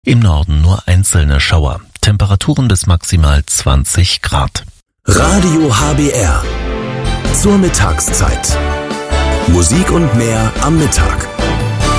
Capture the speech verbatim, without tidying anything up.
Im Norden nur einzelne Schauer. Temperaturen bis maximal zwanzig Grad. Radio H B R. Zur Mittagszeit. Musik und mehr am Mittag.